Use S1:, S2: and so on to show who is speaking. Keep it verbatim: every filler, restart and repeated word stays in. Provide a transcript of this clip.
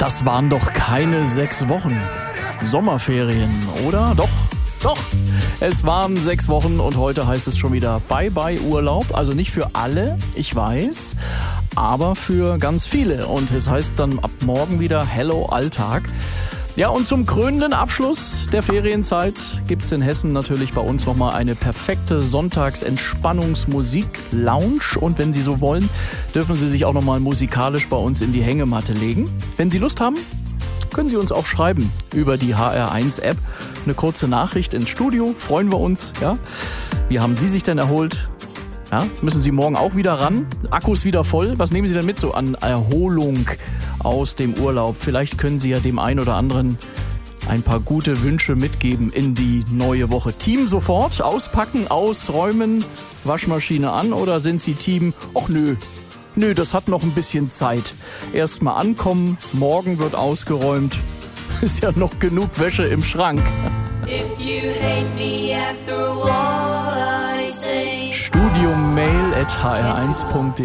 S1: Das waren doch keine sechs Wochen Sommerferien, oder? Doch, doch. Es waren sechs Wochen und heute heißt es schon wieder Bye-bye Urlaub. Also nicht für alle, ich weiß, aber für ganz viele. Und es heißt dann ab morgen wieder Hello Alltag. Ja, und zum krönenden Abschluss der Ferienzeit gibt's in Hessen natürlich bei uns nochmal eine perfekte Sonntags-Entspannungsmusik-Lounge. Und wenn Sie so wollen, dürfen Sie sich auch nochmal musikalisch bei uns in die Hängematte legen. Wenn Sie Lust haben, können Sie uns auch schreiben über die H R eins App. Eine kurze Nachricht ins Studio, freuen wir uns. Ja? Wie haben Sie sich denn erholt? Ja? Müssen Sie morgen auch wieder ran? Akkus wieder voll? Was nehmen Sie denn mit so an Erholung aus dem Urlaub? Vielleicht können Sie ja dem einen oder anderen ein paar gute Wünsche mitgeben in die neue Woche. Team sofort auspacken, ausräumen, Waschmaschine an, oder sind Sie Team, ach nö, nö, das hat noch ein bisschen Zeit. Erst mal ankommen, morgen wird ausgeräumt. Ist ja noch genug Wäsche im Schrank.
S2: If you hate me after all I say,
S1: Studiomail at h r eins punkt de